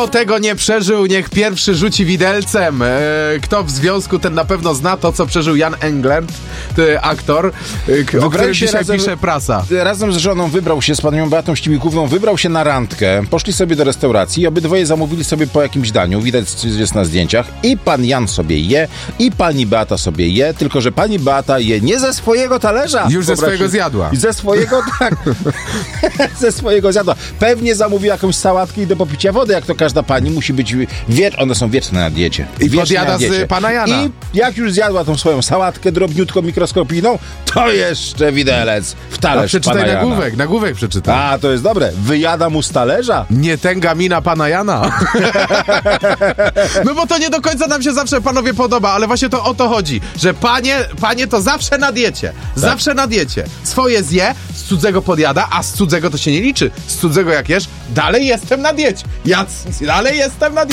Kto tego nie przeżył, niech pierwszy rzuci widelcem. Kto w związku, ten na pewno zna to, co przeżył Jan Englund, aktor, o którym dzisiaj pisze prasa. Razem z żoną wybrał się, z panią Beatą Ścimikówną, wybrał się na randkę. Poszli sobie do restauracji i obydwoje zamówili sobie po jakimś daniu. Widać, co jest na zdjęciach. I pan Jan sobie je, i pani Beata sobie je, tylko że pani Beata je nie ze swojego talerza. Już ze swojego zjadła. Ze swojego, tak. Ze swojego zjadła. Pewnie zamówi jakąś sałatkę i do popicia wody, jak to każda pani musi być... One są wieczne na diecie. I podjada z pana Jana. I jak już zjadła tą swoją sałatkę drobniutką, mikroskopijną, to jeszcze widelec w talerz przeczytaj pana Jana. nagłówek przeczytaj. A, to jest dobre. Wyjada mu z talerza. Nie tęga mina pana Jana. No bo to nie do końca nam się zawsze, panowie, podoba, ale właśnie to o to chodzi, że panie to zawsze na diecie. Tak. Zawsze na diecie. Swoje zje, z cudzego podjada, a z cudzego to się nie liczy. Z cudzego jak jesz, dalej jestem na diecie. Dalej jestem na diecie.